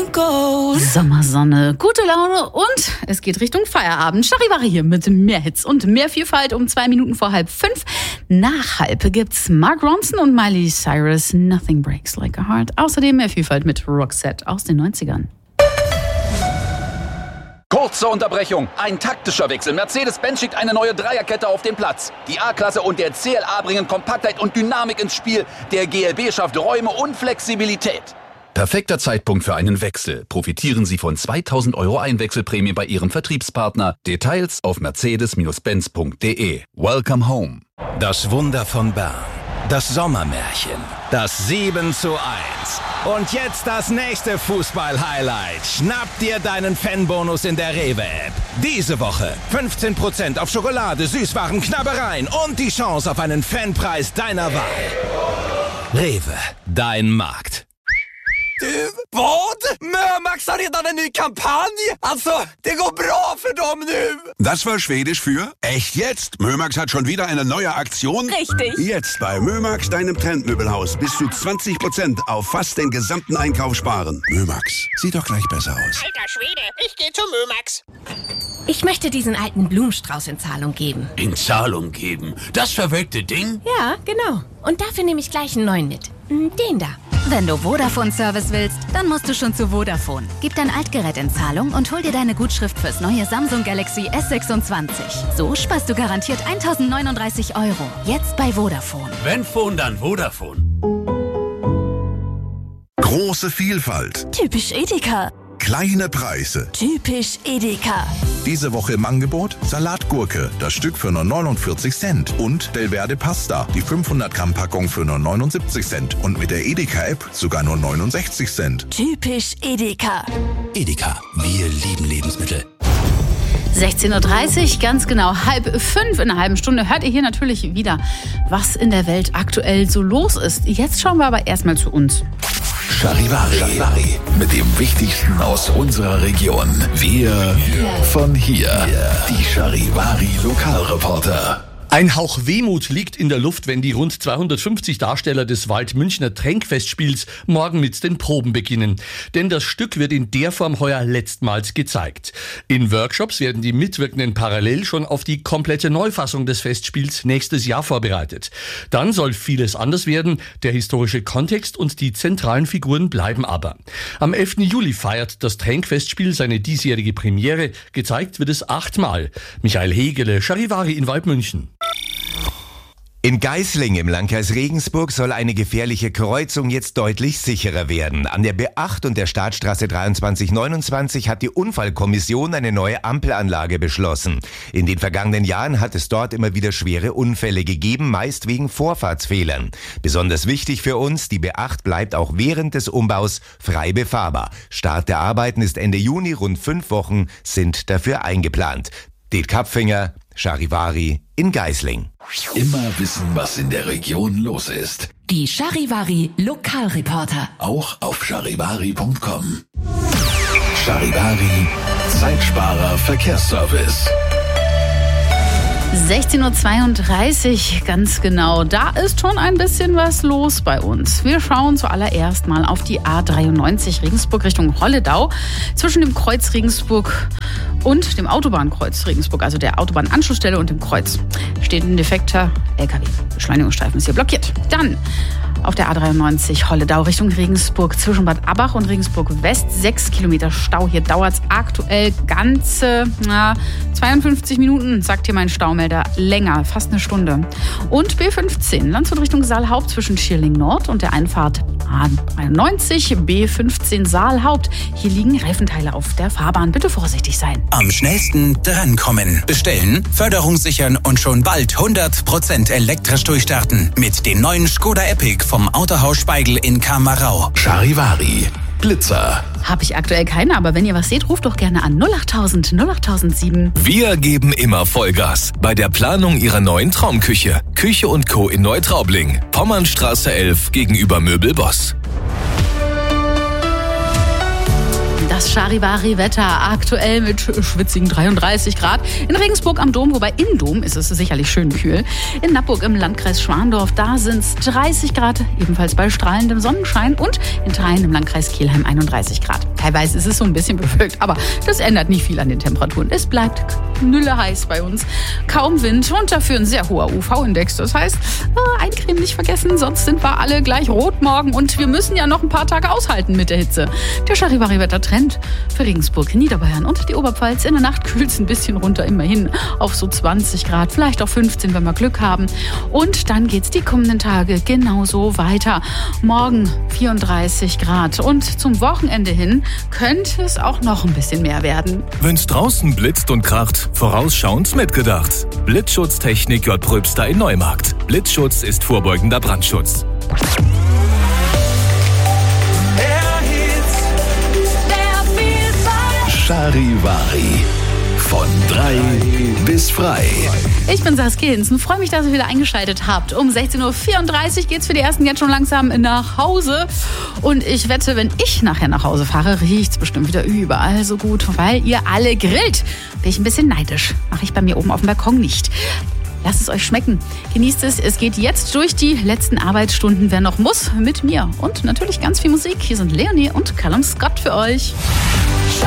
Sommersonne, gute Laune und es geht Richtung Feierabend. Charivari hier mit mehr Hits und mehr Vielfalt um 2 Minuten vor 4:30. Nach 4:30 gibt's Mark Ronson und Miley Cyrus, Nothing Breaks Like a Heart. Außerdem mehr Vielfalt mit Roxette aus den 90ern. Kurze Unterbrechung. Ein taktischer Wechsel. Mercedes-Benz schickt eine neue Dreierkette auf den Platz. Die A-Klasse und der CLA bringen Kompaktheit und Dynamik ins Spiel. Der GLB schafft Räume und Flexibilität. Perfekter Zeitpunkt für einen Wechsel. Profitieren Sie von 2.000 € Einwechselprämie bei Ihrem Vertriebspartner. Details auf mercedes-benz.de. Welcome home. Das Wunder von Bern. Das Sommermärchen. Das 7:1. Und jetzt das nächste Fußball-Highlight. Schnapp dir deinen Fanbonus in der Rewe-App. Diese Woche 15% auf Schokolade, Süßwaren, Knabbereien und die Chance auf einen Fanpreis deiner Wahl. Rewe, dein Markt. Vad? Mömax har redan en ny kampanj! Alltså, det går bra för dem nu! Das war Schwedisch für echt jetzt. Mömax hat schon wieder eine neue Aktion. Richtig. Jetzt bei Mömax, deinem Trendmöbelhaus. Bis zu 20% auf fast den gesamten Einkauf sparen. Mömax, sieht doch gleich besser aus. Alter Schwede, ich gehe zu Mömax. Ich möchte diesen alten Blumenstrauß in Zahlung geben. In Zahlung geben? Das verwelkte Ding? Ja, genau. Und dafür nehme ich gleich einen neuen mit. Den da. Wenn du Vodafone-Service willst, dann musst du schon zu Vodafone. Gib dein Altgerät in Zahlung und hol dir deine Gutschrift fürs neue Samsung Galaxy S26. So sparst du garantiert 1.039 €. Jetzt bei Vodafone. Wenn Phone, dann Vodafone. Große Vielfalt. Typisch Edeka. Kleine Preise. Typisch Edeka. Diese Woche im Angebot Salatgurke, das Stück für nur 49 Cent. Und Delverde Pasta, die 500 Gramm Packung für nur 79 Cent. Und mit der Edeka-App sogar nur 69 Cent. Typisch Edeka. Edeka, wir lieben Lebensmittel. 16:30 Uhr, ganz genau 4:30. In einer halben Stunde hört ihr hier natürlich wieder, was in der Welt aktuell so los ist. Jetzt schauen wir aber erstmal zu uns. Charivari. Mit dem Wichtigsten aus unserer Region. Wir von hier. Die Charivari Lokalreporter. Ein Hauch Wehmut liegt in der Luft, wenn die rund 250 Darsteller des Waldmünchner Tränkfestspiels morgen mit den Proben beginnen. Denn das Stück wird in der Form heuer letztmals gezeigt. In Workshops werden die Mitwirkenden parallel schon auf die komplette Neufassung des Festspiels nächstes Jahr vorbereitet. Dann soll vieles anders werden, der historische Kontext und die zentralen Figuren bleiben aber. Am 11. Juli feiert das Tränkfestspiel seine diesjährige Premiere. Gezeigt wird es 8-mal. Michael Hegele, Charivari in Waldmünchen. In Geisling im Landkreis Regensburg soll eine gefährliche Kreuzung jetzt deutlich sicherer werden. An der B8 und der Startstraße 2329 hat die Unfallkommission eine neue Ampelanlage beschlossen. In den vergangenen Jahren hat es dort immer wieder schwere Unfälle gegeben, meist wegen Vorfahrtsfehlern. Besonders wichtig für uns, die B8 bleibt auch während des Umbaus frei befahrbar. Start der Arbeiten ist Ende Juni, rund 5 Wochen sind dafür eingeplant. Det Kapfinger, Charivari in Geisling. Immer wissen, was in der Region los ist. Die Charivari Lokalreporter. Auch auf charivari.com. Charivari, Zeitsparer Verkehrsservice. 16:32 Uhr, ganz genau. Da ist schon ein bisschen was los bei uns. Wir schauen zuallererst mal auf die A93 Regensburg Richtung Holledau. Zwischen dem Kreuz Regensburg und dem Autobahnkreuz Regensburg, also der Autobahnanschlussstelle und dem Kreuz, steht ein defekter LKW. Beschleunigungsstreifen ist hier blockiert. Dann auf der A93 Holledau Richtung Regensburg zwischen Bad Abbach und Regensburg West 6 Kilometer Stau. Hier dauert es aktuell ganze 52 Minuten, sagt hier mein Staumelder. Länger, fast eine Stunde. Und B15 Landshut Richtung Saalhaupt zwischen Schierling Nord und der Einfahrt A93 B15 Saalhaupt. Hier liegen Reifenteile auf der Fahrbahn. Bitte vorsichtig sein. Am schnellsten drankommen. Bestellen, Förderung sichern und schon bald 100% elektrisch durchstarten. Mit dem neuen Skoda Epic vom Autohaus Speigel in Kamerau. Charivari, Blitzer. Habe ich aktuell keine, aber wenn ihr was seht, ruft doch gerne an 08000 08007. Wir geben immer Vollgas bei der Planung Ihrer neuen Traumküche. Küche & Co. in Neutraubling. Pommernstraße 11 gegenüber Möbelboss. Das Charivari-Wetter aktuell mit schwitzigen 33 Grad. In Regensburg am Dom, wobei im Dom ist es sicherlich schön kühl. In Nappburg im Landkreis Schwandorf, da sind es 30 Grad, ebenfalls bei strahlendem Sonnenschein. Und in Thain im Landkreis Kelheim 31 Grad. Teilweise ist es so ein bisschen bewölkt, aber das ändert nicht viel an den Temperaturen. Es bleibt knülle heiß bei uns. Kaum Wind und dafür ein sehr hoher UV-Index. Das heißt, eincremen nicht vergessen, sonst sind wir alle gleich rot morgen und wir müssen ja noch ein paar Tage aushalten mit der Hitze. Der Charivari-Wetter-Trend für Regensburg, Niederbayern und die Oberpfalz. In der Nacht kühlt es ein bisschen runter, immerhin auf so 20 Grad, vielleicht auch 15, wenn wir Glück haben. Und dann geht es die kommenden Tage genauso weiter. Morgen 34 Grad und zum Wochenende hin könnte es auch noch ein bisschen mehr werden. Wenn's draußen blitzt und kracht, vorausschauend mitgedacht. Blitzschutztechnik J. Pröbster in Neumarkt. Blitzschutz ist vorbeugender Brandschutz. Charivari. Von 3 bis frei. Ich bin Saskia Hinzen. Freue mich, dass ihr wieder eingeschaltet habt. Um 16.34 Uhr geht's für die ersten jetzt schon langsam nach Hause. Und ich wette, wenn ich nachher nach Hause fahre, riecht's bestimmt wieder überall so gut, weil ihr alle grillt. Bin ich ein bisschen neidisch. Mache ich bei mir oben auf dem Balkon nicht. Lasst es euch schmecken. Genießt es. Es geht jetzt durch die letzten Arbeitsstunden, wer noch muss, mit mir. Und natürlich ganz viel Musik. Hier sind Leonie und Callum Scott für euch.